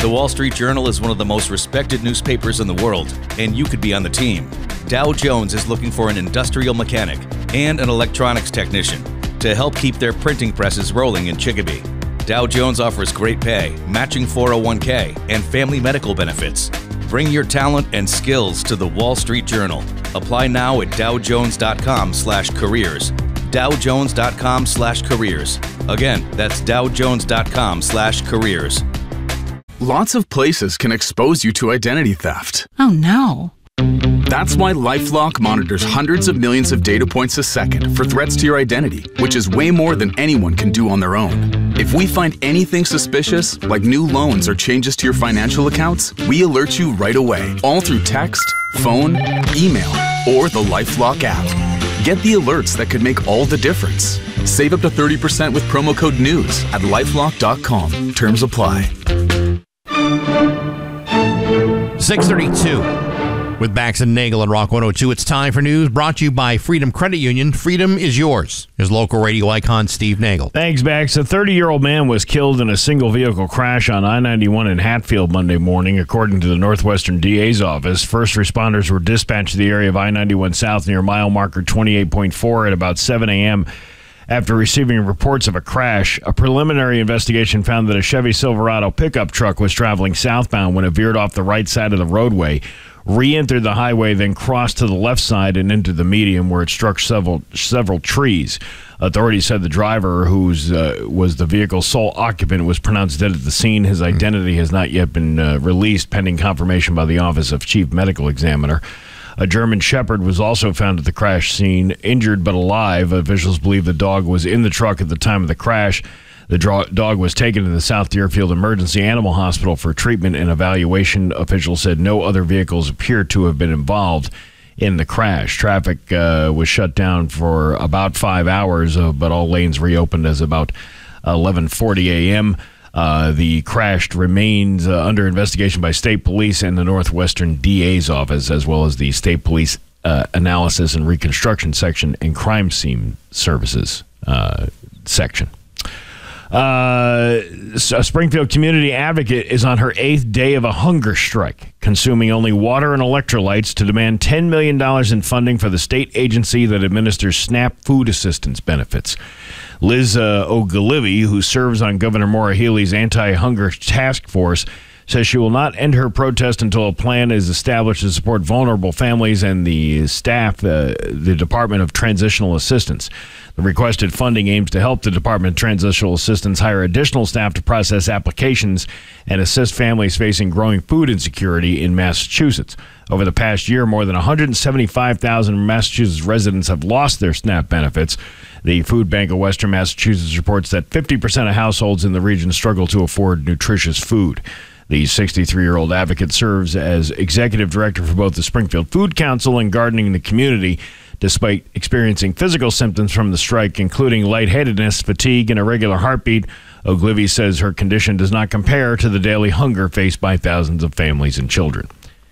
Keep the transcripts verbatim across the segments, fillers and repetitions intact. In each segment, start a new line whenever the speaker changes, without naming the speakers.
The Wall Street Journal is one of the most respected newspapers in the world, and you could be on the team. Dow Jones is looking for an industrial mechanic and an electronics technician to help keep their printing presses rolling in Chicopee. Dow Jones offers great pay, matching four oh one k, and family medical benefits. Bring your talent and skills to the Wall Street Journal. Apply now at dowjones.com slash careers. dowjones.com slash careers. Again, that's dowjones.com slash careers.
Lots of places can expose you to identity theft.
Oh, no.
That's why LifeLock monitors hundreds of millions of data points a second for threats to your identity, which is way more than anyone can do on their own. If we find anything suspicious, like new loans or changes to your financial accounts, we alert you right away, all through text, phone, email, or the LifeLock app. Get the alerts that could make all the difference. Save up to thirty percent with promo code NEWS at lifelock dot com. Terms apply.
six thirty-two with Bax and Nagel and Rock one oh two. It's time for news brought to you by Freedom Credit Union. Freedom is yours. Here's local radio icon Steve Nagel.
Thanks, Bax. A thirty-year-old man was killed in a single-vehicle crash on I ninety-one in Hatfield Monday morning, according to the Northwestern D A's office. First responders were dispatched to the area of I ninety-one South near mile marker twenty-eight point four at about seven a.m. After receiving reports of a crash. A preliminary investigation found that a Chevy Silverado pickup truck was traveling southbound when it veered off the right side of the roadway, re-entered the highway, then crossed to the left side and into the median where it struck several several trees. Authorities said the driver, who uh, was the vehicle's sole occupant, was pronounced dead at the scene. His identity has not yet been uh, released, pending confirmation by the Office of Chief Medical Examiner. A German Shepherd was also found at the crash scene, injured but alive. Officials believe the dog was in the truck at the time of the crash. The dro- dog was taken to the South Deerfield Emergency Animal Hospital for treatment and evaluation. Officials said no other vehicles appear to have been involved in the crash. Traffic uh, was shut down for about five hours, uh, but all lanes reopened as about eleven forty a.m. Uh, the crash remains uh, under investigation by state police and the Northwestern D A's office, as well as the state police uh, analysis and reconstruction section and crime scene services uh, section. Uh, a Springfield community advocate is on her eighth day of a hunger strike, consuming only water and electrolytes to demand ten million dollars in funding for the state agency that administers SNAP food assistance benefits. Liz uh, Ogilvie, who serves on Governor Maura Healey's anti-hunger task force, says she will not end her protest until a plan is established to support vulnerable families and the staff, uh, the Department of Transitional Assistance. The requested funding aims to help the Department of Transitional Assistance hire additional staff to process applications and assist families facing growing food insecurity in Massachusetts. Over the past year, more than one hundred seventy-five thousand Massachusetts residents have lost their SNAP benefits. The Food Bank of Western Massachusetts reports that fifty percent of households in the region struggle to afford nutritious food. The sixty-three-year-old advocate serves as executive director for both the Springfield Food Council and Gardening in the Community, despite experiencing physical symptoms from the strike, including lightheadedness, fatigue, and irregular heartbeat. Ogilvie says her condition does not compare to the daily hunger faced by thousands of families and children.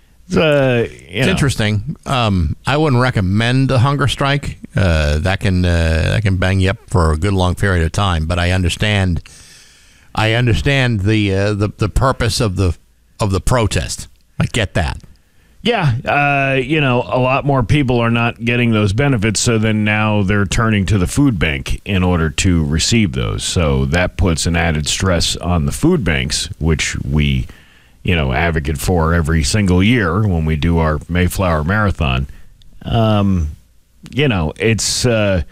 Uh,
it's know. interesting. Um, I wouldn't recommend a hunger strike. Uh, that can uh, that can bang you up for a good long period of time. But I understand. I understand the uh, the the purpose of the of the protest. I get that.
Yeah, uh, you know, a lot more people are not getting those benefits, so then now they're turning to the food bank in order to receive those. So that puts an added stress on the food banks, which we, you know, advocate for every single year when we do our Mayflower Marathon. Um, you know, it's uh,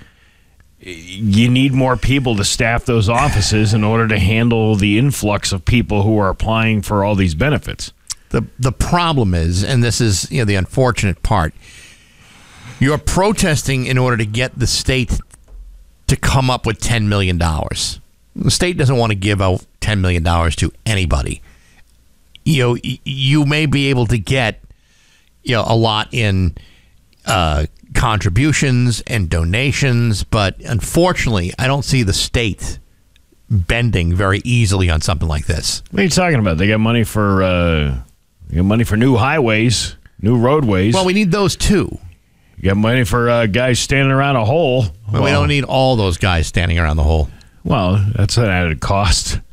you need more people to staff those offices in order to handle the influx of people who are applying for all these benefits.
The the problem is, and this is you know the unfortunate part, you're protesting in order to get the state to come up with ten million dollars. The state doesn't want to give out ten million dollars to anybody. You know, you may be able to get you know a lot in uh, contributions and donations, but unfortunately, I don't see the state bending very easily on something like this.
What are you talking about? They got money for uh, you got money for new highways, new roadways.
Well, we need those too.
You got money for uh, guys standing around a hole.
Well, well, we don't need all those guys standing around the hole.
Well, that's an added cost.